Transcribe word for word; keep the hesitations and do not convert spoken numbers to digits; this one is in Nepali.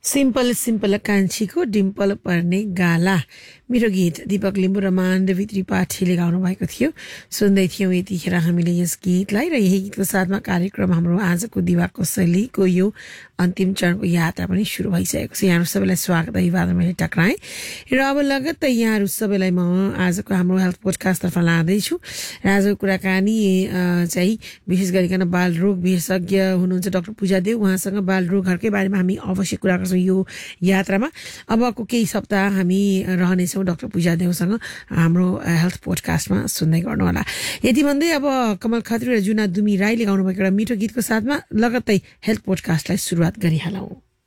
सिम्पल सिम्पल कान्छीको डिम्पल पर्ने गाला मेरो गीत दीपक लिम्बू र माण्डवी त्रिपाठीले गाउनु भएको थियो। सुन्दै थियौँ यतिखेर हामीले यस गीतलाई र यही गीतको साथमा कार्यक्रम हाम्रो आजको दिवा कोसेलीको यो अन्तिम चरणको यात्रा पनि सुरु भइसकेको छ। यहाँहरू सबैलाई स्वागत, अभिवादन मैले टक्राएँ र अब लगत्तै यहाँहरू सबैलाई म आजको हाम्रो हेल्थ पोडकास्टतर्फ लाँदैछु र आजको कुराकानी चाहिँ विशेष गरिकन बालरोग विशेषज्ञ हुनुहुन्छ डाक्टर पूजा देव, उहाँसँग बालरोगहरूकै बारेमा हामी अवश्य कुरा गर्छौँ यो यात्रामा। अबको केही सप्ताह हामी रहनेछौँ डाक्टर पूजा देवसँग हाम्रो हेल्थ पोडकास्टमा, सुन्दै गर्नुहोला। यति भन्दै अब कमल खत्री र जुना दुमी राईले गाउनुभएको एउटा मिठो गीतको साथमा लगत्तै हेल्थ पोडकास्टलाई सुरुवात गरिहालौँ।